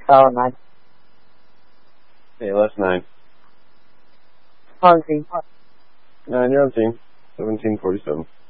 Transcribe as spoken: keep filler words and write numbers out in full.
Oh, nine. Hey, last nine. On team. Nine, you're on team. seventeen forty-seven.